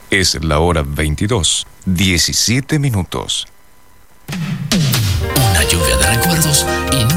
Es la hora 22:17. Una lluvia de recuerdos y